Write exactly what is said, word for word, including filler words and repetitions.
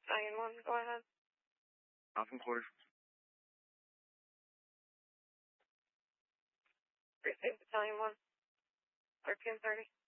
Battalion one, go ahead. Awesome quarters. Precinct Battalion one, thirteen thirty.